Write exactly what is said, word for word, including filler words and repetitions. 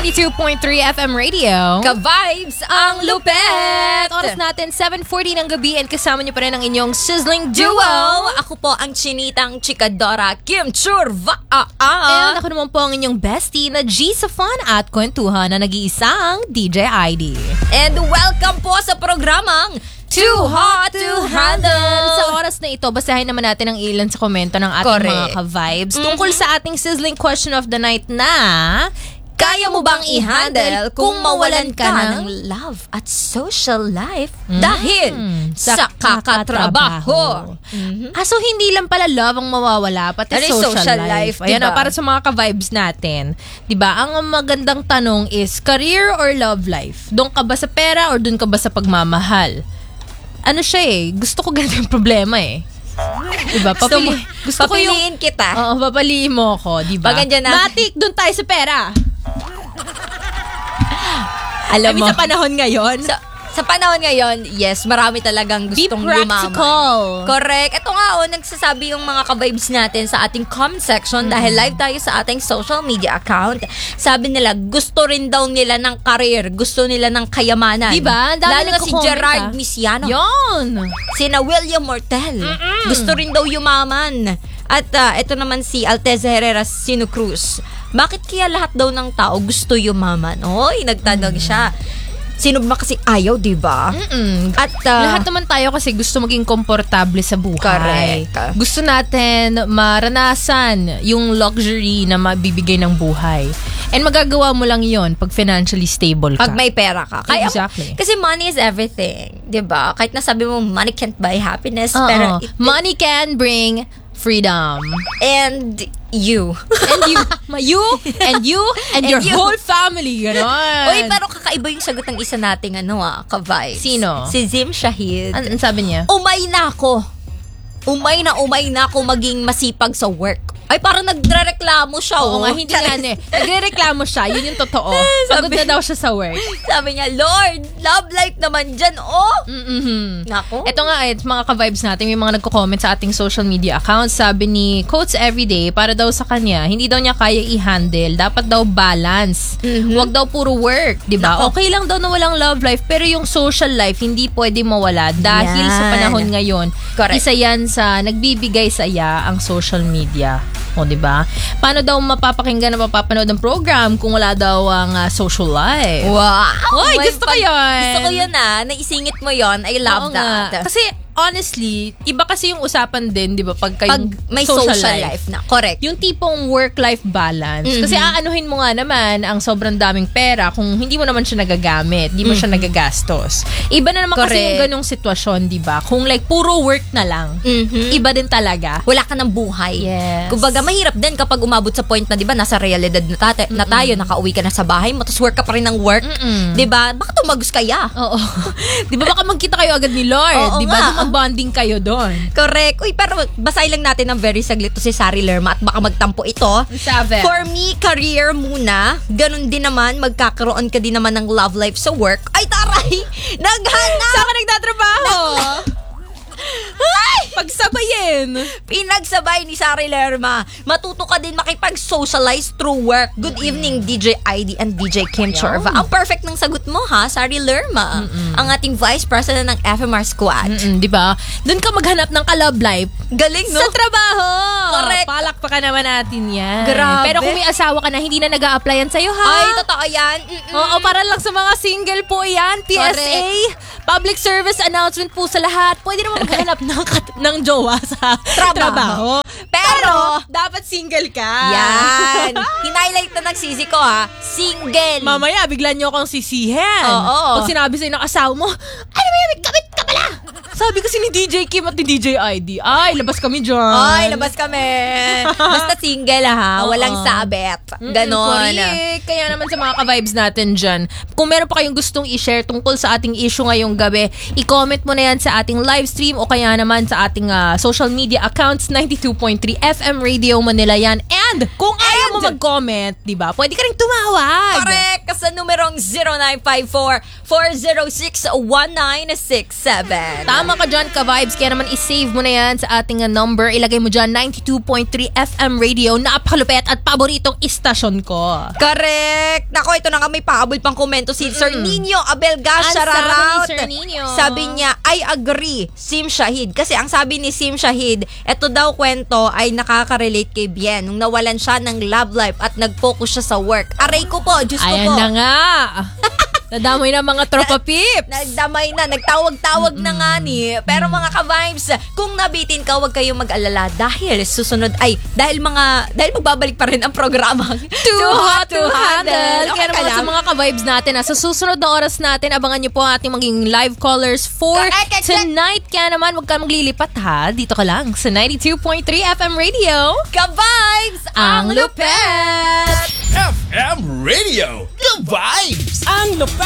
ninety-two point three F M Radio. Ka-vibes ang lupet! Oras natin, seven forty ng gabi and kasama niyo pa rin ang inyong sizzling duo. Duo! Ako po ang chinitang chikadora, Kim Churva. Ah, ah. And ako naman po ang inyong bestie na G sa fun at kwentuhan na nag-iisang D J I D. And welcome po sa programang Too Hot to Handle. Sa oras na ito, basahin naman natin ang ilan sa komento ng ating Correct. mga ka-vibes Mm-hmm. tungkol sa ating sizzling question of the night na... Kaya mo bang i-handle kung mawalan ka ng love at social life Mm. dahil sa kakatrabaho? Ah, so hindi lang pala love ang mawawala, pati Pati social, social life. life, Ayan diba? o, para sa mga ka-vibes natin. Diba? Ang magandang tanong is, career or love life? Doon ka ba sa pera or doon ka ba sa pagmamahal? Ano siya eh, gusto ko ganito yung problema eh. Diba? Gusto Papili, mo, gusto ko yung... papiliin kita. Oo, papaliin mo ako, diba? Pag andyan na- Matik, doon tayo sa pera. I Alam mean, mo, sa panahon ngayon. sa, sa panahon ngayon, yes, marami talagang Be gustong yumaman. practical. Correct. Ito nga, oh, nagsasabi yung mga ka-vibes natin sa ating comment section dahil live tayo sa ating social media account. Sabi nila, gusto rin daw nila ng career, gusto nila ng kayamanan. Diba? Ang dami Lalo na si nagko-comment, Gerard ah. Misiano. Yon. Sina William Mortel. Gusto rin daw yumaman. At uh, ito naman si Alteza Herrera Sino Cruz. Bakit kaya lahat daw ng tao gusto yumaman? Oy, nagtanong siya. Sino ba kasi ayaw, di ba? Mm-mm. At uh, Lahat naman tayo kasi gusto maging komportable sa buhay. Correct. Gusto natin maranasan yung luxury na mabibigay ng buhay. And magagawa mo lang yon pag financially stable ka. pag may pera ka. Kaya, Exactly. Kasi money is everything. Di ba? Kahit nasabi mo, money can't buy happiness. Oo. Pero it- Money can bring freedom. and you. And you, ma- you, and you, and, And your you. whole family. Ganon. Uy, pero kakaiba yung sagot ng isa nating ano ah, ka-vibes. Sino? Si Zim Shahid. An- an sabi niya? Umay na ako. Umay na umay na ako maging masipag sa work. Ay, parang nagre-reklamo siya. Oo oh. nga, hindi nga eh. Nagre-reklamo siya, yun yung totoo. Pagod na daw siya sa work. Sabi niya, Lord, love life naman dyan, oh. Mm-hmm. Nako. Ito nga, eh, mga ka-vibes natin, may mga nagko-comment sa ating social media accounts. Sabi ni Coach Everyday, para daw sa kanya, hindi daw niya kaya i-handle. Dapat daw balance. Mhm. Huwag daw puro work, di ba? Nako. Okay lang daw na walang love life, pero yung social life, hindi pwede mawala. Dahil Yan. sa panahon ngayon, Correct. isa yan sa nagbibigay saya ang social media. O, di ba? Paano daw mapapakinggan na mapapanood ng program kung wala daw ang uh, social life? Wow. Uy, May gusto ko pag- yun. Gusto ko yun ah. Naisingit mo yun. I love Oo nga. that. Kasi honestly, iba kasi yung usapan din, di ba? Pag, Pag may social, life. na. Correct. Yung tipong work-life balance. Mhm. Kasi aanuhin mo nga naman ang sobrang daming pera kung hindi mo naman siya nagagamit, hindi mo siya nagagastos. Iba na naman kasi Correct. yung ganong sitwasyon, di ba? Kung like puro work na lang, Mhm. iba din talaga. Wala ka ng buhay. Yes. Kumbaga, mahirap din kapag umabot sa point na, di ba, nasa realidad na, tate, na tayo, nakauwi ka na sa bahay mo, tapos work ka pa rin ng work. Mm-mm. Di ba? Baka tumagos kaya. Oo. Di ba baka magkita kayo agad ni Lord? Oo Di ba? nga. Doon mag-bonding kayo doon. Correct. Uy, pero basahin lang natin ng very saglit to si Sari Lerma at baka magtampo ito. Sabi. For me, career muna. Ganun din naman, magkakaroon ka din naman ng love life sa work. Ay, taray! Naghanap! Saan ka nagtatrabaho? Ay! Pagsabayin. Pinagsabay ni Sari Lerma. Matuto ka din makipag-socialize through work. Good evening, D J I D and D J Kim Chorva. Ang perfect ng sagot mo, ha, Sari Lerma. Ang ating Vice President ng F M R Squad. Mm-mm, di ba? Doon ka maghanap ng ka-love life. Galing, no? Sa trabaho! Correct. Palakpakan naman natin yan. Grabe. Pero kung may asawa ka na, hindi na nag-a-applyan sa'yo, ha? Ay, totoo yan. Mm-mm. Oo, para lang sa mga single po yan. P S A, public service announcement po sa lahat. Pwede naman maghanap ng, kat- ng jowa sa Trabaho. trabaho. Pero, dapat single ka. yan. Hinighlight na ng sisi ko, ha. Single. Mamaya, bigla niyo akong sisihan. Oo. Pag sinabi sa'yo ng asawa mo, ano ba yan, may kabit ka pala. Sabi kasi ni D J Kim at ni D J I D, ay, labas kami dyan. Ay, labas kami. Basta single, ha. Walang Oo. sabet. Mm, Ganon. correct. Kaya naman sa mga ka-vibes natin dyan, kung meron pa kayong gustong i-share tungkol sa ating issue ngayong gabi, i-comment mo na yan sa ating live stream o kaya naman sa ating uh, social media accounts, ninety-two point three F M Radio Manila yan. And kung ayaw mo And- mag-comment, di ba, pwede ka rin tumawag. Correct. Sa numerong zero nine five four, four zero six, one nine six seven. Tama Tama ka dyan, ka-vibes. Kaya naman isave mo na yan sa ating uh, number. Ilagay mo dyan, ninety-two point three F M Radio. Napakalupet at paboritong istasyon ko. Correct! Nako, ito na nga may pahabol pang komento si Sir Nino Abelga. Ang Shout sabi ni out. Sir Nino. Sabi niya, I agree, Sim Shahid. Kasi ang sabi ni Sim Shahid, ito daw kwento ay nakaka-relate kay Bien nung nawalan siya ng love life at nag-focus siya sa work. Aray ko po, Diyos ko Ayan po. na nga. Nadamoy na mga tropa pips. Nagdamay na, nagtawag-tawag na nga ni. Pero mga ka-vibes, kung nabitin ka, huwag kayong mag-alala dahil susunod ay, dahil mga, dahil magbabalik pa rin ang programa. Too hot to handle. Okay Kaya ka naman lang? sa mga ka-vibes natin, ha, sa susunod na oras natin, abangan nyo po ang ating maging live callers for Correct, correct. tonight. Kaya naman, huwag ka maglilipat ha. Dito ka lang sa ninety-two point three F M Radio. Ka-vibes! Ang lupet! F M Radio, the vibes, ang lupet.